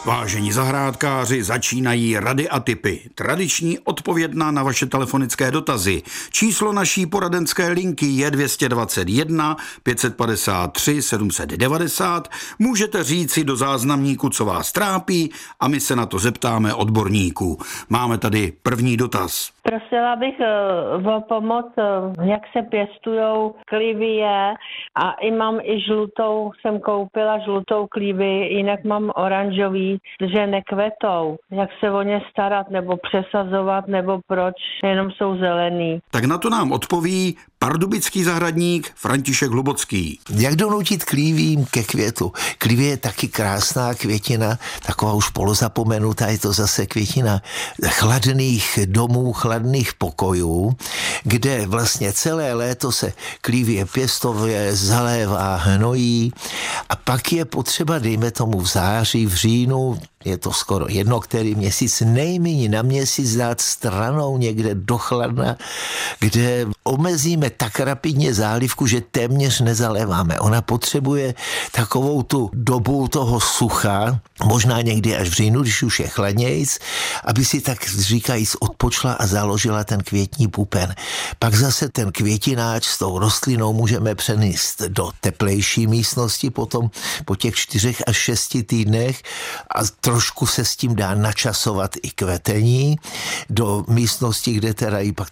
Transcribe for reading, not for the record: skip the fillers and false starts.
Vážení zahrádkáři, začínají rady a tipy. Tradiční odpovědná na vaše telefonické dotazy. Číslo naší poradenské linky je 221 553 790. Můžete říci do záznamníku, co vás trápí, a my se na to zeptáme odborníků. Máme tady první dotaz. Prosila bych o pomoc, jak se pěstujou klivie, a mám i žlutou, jsem koupila žlutou klivii, jinak mám oranžový, že nekvetou. Jak se o ně starat, nebo přesazovat, nebo proč jenom jsou zelený. Tak na to nám odpoví pardubický zahradník František Hlubocký. Jak donutit klívím ke květu? Klívie je taky krásná květina, taková už polozapomenutá, je to zase květina chladných domů, chladných pokojů, kde vlastně celé léto se klívie pěstově zalévá, hnojí, a pak je potřeba, dejme tomu v září, v říjnu, je to skoro jedno, který měsíc, nejméně na měsíc dát stranou někde do chladna, kde omezíme tak rapidně zálivku, že téměř nezaléváme. Ona potřebuje takovou tu dobu toho sucha, možná někdy až v říjnu, když už je chladnějc, aby si tak říkajíc odpočla a založila ten květní pupen. Pak zase ten květináč s tou rostlinou můžeme přenést do teplejší místnosti potom po těch 4 až 6 týdnech a trošku se s tím dá načasovat i kvetení do místnosti, kde teda ji pak